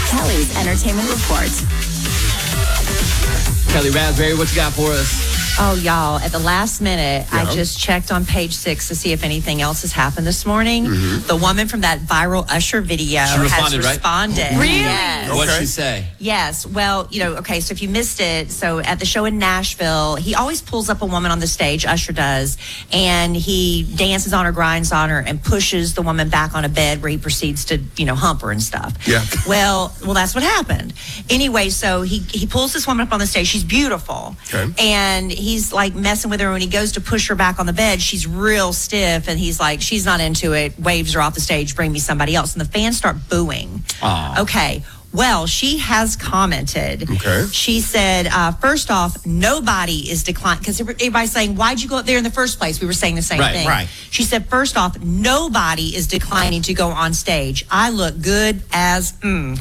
Kelly's Entertainment Report. Kelly Raspberry, what you got for us? Oh, y'all, at the last minute, I just checked on page 6 to see if anything else has happened this morning. The woman from that viral Usher video has responded. Right? Really? Yes. What'd she say? Yes. Well, okay, so if you missed it, so at the show in Nashville, he always pulls up a woman on the stage, Usher does, and he dances on her, grinds on her, and pushes the woman back on a bed where he proceeds to, hump her and stuff. Yeah. Well, that's what happened. Anyway, so he pulls this woman up on the stage. She's beautiful. Okay. And he's like messing with her. When he goes to push her back on the bed, she's real stiff, and he's like, she's not into it, waves her off the stage, bring me somebody else. And the fans start booing. Aww. Okay. Well, she has commented. Okay. She said, first off, nobody is declining, because everybody's saying, why'd you go up there in the first place? We were saying the same thing. Right. She said, first off, nobody is declining to go on stage. I look good as Okay.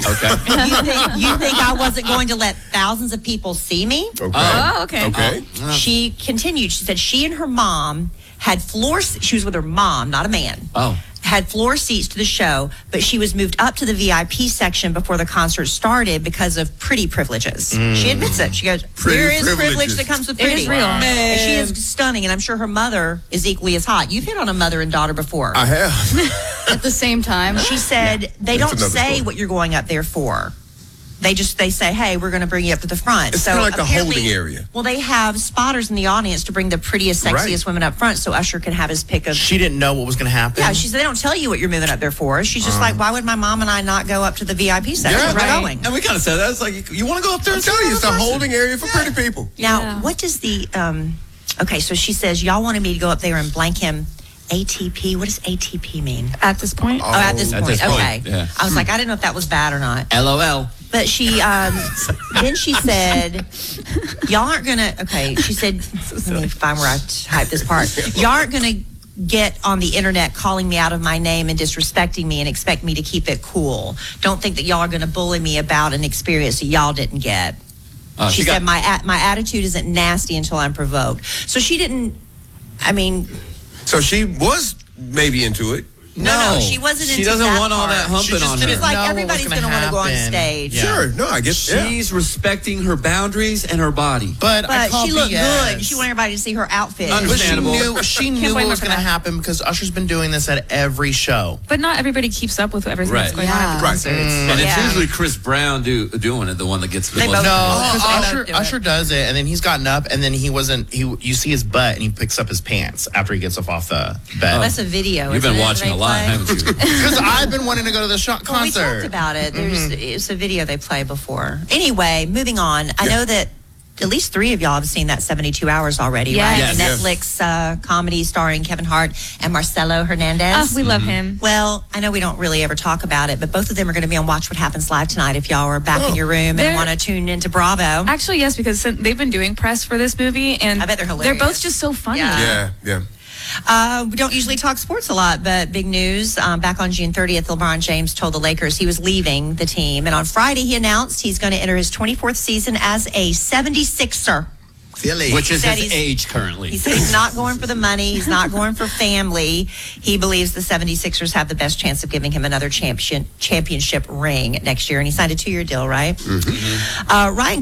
you think I wasn't going to let thousands of people see me? Okay. Oh, okay. Okay. She continued. She said she and her mom had she was with her mom, not a man. Had floor seats to the show, but she was moved up to the VIP section before the concert started because of pretty privileges. She admits it. She goes, there is privilege that comes with pretty. It is real. And she is stunning, and I'm sure her mother is equally as hot. You've hit on a mother and daughter before. I have. At the same time. She said they That's don't another say story. what you're going up there for. They say, hey, we're going to bring you up to the front. It's so kind of like the apparently- holding area. Well, they have spotters in the audience to bring the prettiest, sexiest Right. women up front so Usher can have his pick of... She didn't know what was going to happen. Yeah, she said they don't tell you what you're moving up there for. She's just like, why would my mom and I not go up to the VIP section? Yeah, We're right. going. And we kind of said that. It's like, you want to go up there I'm and telling you, it's the a holding area for pretty people. Now, Yeah. what does the... okay, so she says, y'all wanted me to go up there and blank him ATP. What does ATP mean? At this point. Oh, at this At point. this point, Okay. yeah. I was like, I didn't know if that was bad or not. LOL. But she, then she said, y'all aren't going to, okay, she said, let me find where I typed this part. Y'all aren't going to get on the internet calling me out of my name and disrespecting me and expect me to keep it cool. Don't think that y'all are going to bully me about an experience that y'all didn't get. She said, my attitude isn't nasty until I'm provoked. So she didn't, So she was maybe into it. No, she wasn't into She doesn't that want all part. that humping just on didn't her. It's like know what everybody's was going to want to go on happen. stage. Yeah. Sure. No, I guess. She's respecting her boundaries and her body. But I But called she looked BS. good. She wanted everybody to see her outfit. Under- But she Understandable. knew blame what was her for going to that. happen because Usher's been doing this at every show. But not everybody keeps up with everything that's Right. going on at the Right. concerts. And it's Yeah. usually Chris Brown doing it, the one that gets the They most. both- No, Oh, because I Usher, don't do it. Usher does it, and then he's gotten up, and then you see his butt, and he picks up his pants after he gets up off the bed. That's a video. You've been isn't it, watching they a lot, play? haven't you? Because I've been wanting to go to the Well, we concert. talked about it. It's a video they play before. Anyway, moving on. I know that at least 3 of y'all have seen that 72 Hours already, Yes. right? Yes. The Netflix comedy starring Kevin Hart and Marcelo Hernandez. Oh, we love him. Well, I know we don't really ever talk about it, but both of them are going to be on Watch What Happens Live tonight if y'all are back in your room and They're- want to tune into Bravo. Actually, yes, because they've been doing press for this movie, and I bet they're They're hilarious. both just so funny. Yeah. Yeah. We don't usually talk sports a lot, but big news. Back on June 30th, LeBron James told the Lakers he was leaving the team. And on Friday, he announced he's going to enter his 24th season as a 76er. Philly. Which is said his age currently. He said he's not going for the money. He's not going for family. He believes the 76ers have the best chance of giving him another championship ring next year. And he signed a 2-year deal, right? Ryan